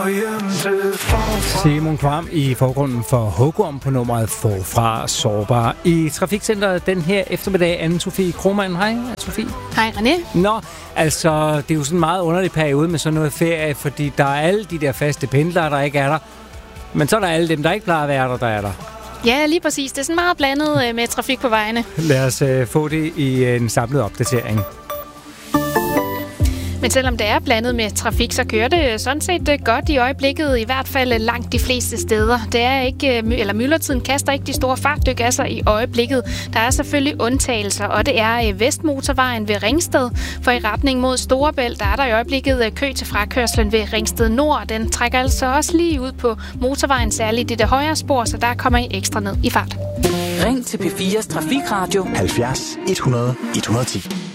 Simon Kvam i forgrunden for Hugorm på nummeret Forfra Sårbar. I Trafikcenteret den her eftermiddag, Anne-Sophie Krohmann. Hej, Anne-Sophie. Hej, René. Nå, altså, det er jo sådan en meget underlig periode med sådan noget ferie, fordi der er alle de der faste pendlere, der ikke er der. Men så er der alle dem, der ikke plejer at være der er der. Ja, lige præcis. Det er sådan meget blandet med trafik på vejene. Lad os få det i en samlet opdatering. Men selvom det er blandet med trafik, så kører det sådan set godt i øjeblikket, i hvert fald langt de fleste steder. Det er ikke, eller myldretiden kaster ikke de store fartdyk af sig i øjeblikket. Der er selvfølgelig undtagelser, og det er Vestmotorvejen ved Ringsted. For i retning mod Storebælt, der er der i øjeblikket kø til frakørslen ved Ringsted Nord. Den trækker altså også lige ud på motorvejen, særligt i det højre spor, så der kommer I ekstra ned i fart. Ring til P4's Trafikradio 70 100 110.